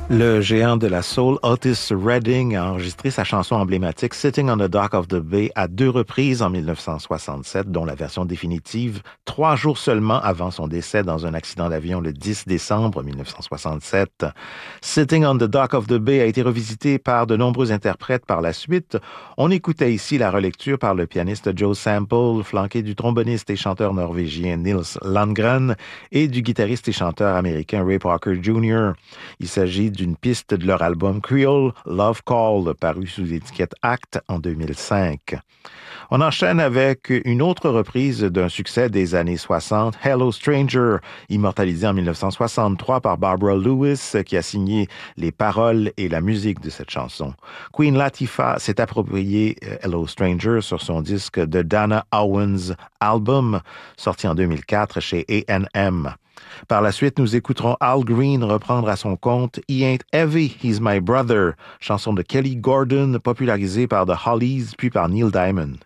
Le géant de la soul, Otis Redding, a enregistré sa chanson emblématique Sitting on the Dock of the Bay à deux reprises en 1967, dont la version définitive 3 jours seulement avant son décès dans un accident d'avion le 10 décembre 1967. Sitting on the Dock of the Bay a été revisité par de nombreux interprètes par la suite. On écoutait ici la relecture par le pianiste Joe Sample, flanqué du tromboniste et chanteur norvégien Nils Landgren et du guitariste et chanteur américain Ray Parker Jr. Il s'agit d'une piste de leur album Creole Love Call, paru sous l'étiquette Act en 2005. On enchaîne avec une autre reprise d'un succès des années 60, Hello Stranger, immortalisé en 1963 par Barbara Lewis, qui a signé les paroles et la musique de cette chanson. Queen Latifah s'est approprié Hello Stranger sur son disque The Dana Owens Album, sorti en 2004 chez A&M. Par la suite, nous écouterons Al Green reprendre à son compte He Ain't Heavy, He's My Brother, chanson de Kelly Gordon popularisée par The Hollies puis par Neil Diamond.